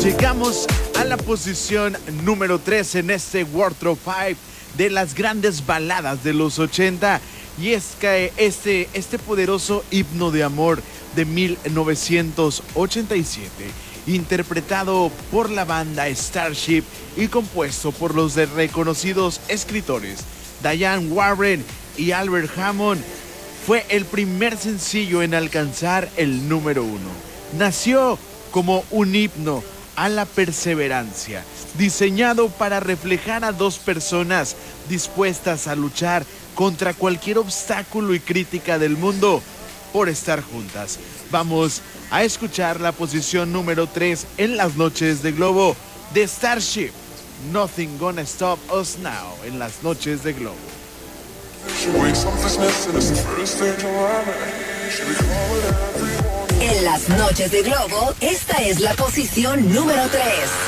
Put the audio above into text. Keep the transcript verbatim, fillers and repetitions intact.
Llegamos a la posición número tres en este World Top cinco de las grandes baladas de los ochenta. Y es que este, este poderoso himno de amor de mil novecientos ochenta y siete, interpretado por la banda Starship y compuesto por los de reconocidos escritores Diane Warren y Albert Hammond, fue el primer sencillo en alcanzar el número uno. Nació como un himno a la perseverancia, diseñado para reflejar a dos personas dispuestas a luchar contra cualquier obstáculo y crítica del mundo por estar juntas. Vamos a escuchar la posición número tres en las noches de Globo de Starship, Nothing Gonna Stop Us Now, en las noches de Globo. En las noches de Globo, esta es la posición número tres.